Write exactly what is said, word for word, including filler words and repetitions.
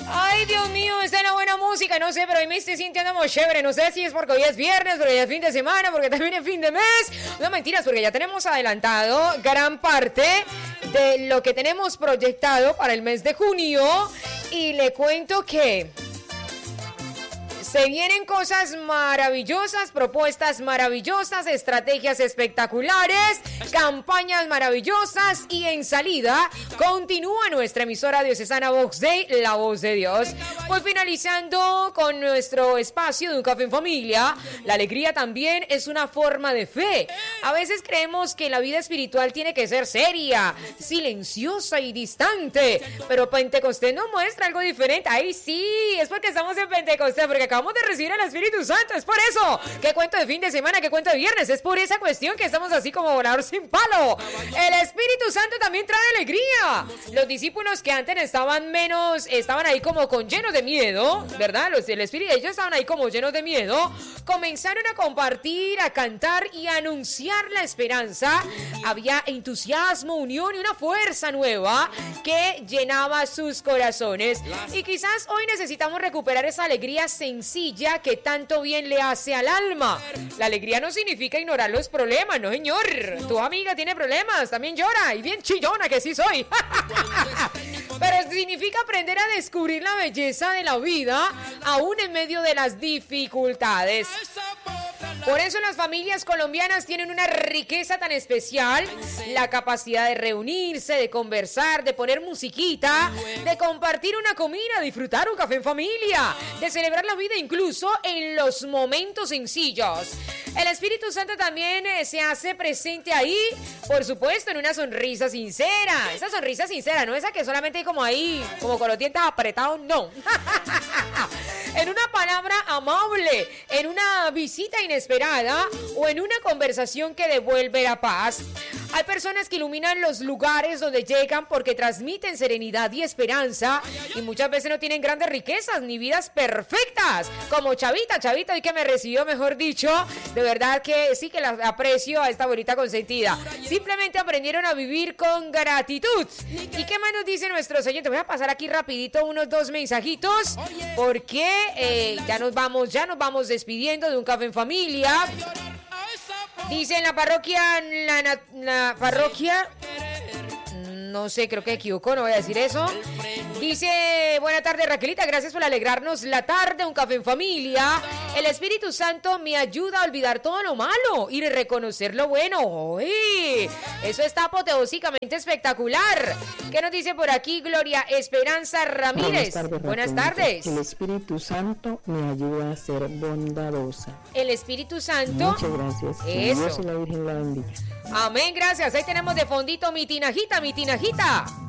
Ay, Dios mío, esta es la buena música, no sé, pero hoy me estoy sintiendo muy chévere. No sé si es porque hoy es viernes, porque ya es fin de semana, porque también es fin de mes. No, mentiras, porque ya tenemos adelantado gran parte de lo que tenemos proyectado para el mes de junio. Y le cuento que se vienen cosas maravillosas, propuestas maravillosas, estrategias espectaculares, campañas maravillosas y en salida continúa nuestra emisora diocesana Vox Dei, la voz de Dios. Pues finalizando con nuestro espacio de Un Café en Familia, la alegría también es una forma de fe. A veces creemos que la vida espiritual tiene que ser seria, silenciosa y distante, pero Pentecostés nos muestra algo diferente. Ay, sí, es porque estamos en Pentecostés, porque acabamos de recibir al Espíritu Santo, es por eso. ¿Qué cuento de fin de semana? ¿Qué cuento de viernes? Es por esa cuestión que estamos así como volador sin palo. El Espíritu Santo también trae alegría. Los discípulos que antes estaban menos, estaban ahí como con llenos de miedo, ¿verdad? Los del Espíritu, ellos estaban ahí como llenos de miedo, comenzaron a compartir, a cantar y a anunciar la esperanza. Había entusiasmo, unión y una fuerza nueva que llenaba sus corazones. Y quizás hoy necesitamos recuperar esa alegría sencilla que tanto bien le hace al alma. La alegría no significa ignorar los problemas, no señor. Tu amiga tiene problemas, también llora, y bien chillona que sí soy. Pero significa aprender a descubrir la belleza de la vida aún en medio de las dificultades. Por eso las familias colombianas tienen una riqueza tan especial, la capacidad de reunirse, de conversar, de poner musiquita, de compartir una comida, disfrutar un café en familia, de celebrar la vida incluso en los momentos sencillos. El Espíritu Santo también eh, se hace presente ahí, por supuesto, en una sonrisa sincera. Esa sonrisa sincera, no esa que solamente hay como ahí, como con los dientes apretados, no. En una palabra amable, en una visita inesperada o en una conversación que devuelve la paz. Hay personas que iluminan los lugares donde llegan porque transmiten serenidad y esperanza y muchas veces no tienen grandes riquezas ni vidas perfectas, como Chavita, Chavita, hoy que me recibió, mejor dicho, de verdad que sí que la aprecio a esta bonita consentida. Simplemente aprendieron a vivir con gratitud. ¿Y qué más nos dicen nuestros oyentes? Voy a pasar aquí rapidito unos dos mensajitos porque eh, ya nos vamos, ya nos vamos despidiendo de Un Café en Familia. Dice en la parroquia, la, la, la parroquia, no sé, creo que equivocó, no voy a decir eso. Dice, buena tarde Raquelita, gracias por alegrarnos la tarde, Un Café en Familia. El Espíritu Santo me ayuda a olvidar todo lo malo y reconocer lo bueno. ¡Uy! Eso está apoteósicamente espectacular. ¿Qué nos dice por aquí Gloria Esperanza Ramírez? Buenas tardes. Buenas tardes. El Espíritu Santo me ayuda a ser bondadosa. El Espíritu Santo. Muchas gracias. Eso. Dios y la Virgen la bendiga. Amén, gracias. Ahí tenemos de fondito mi tinajita, mi tinajita.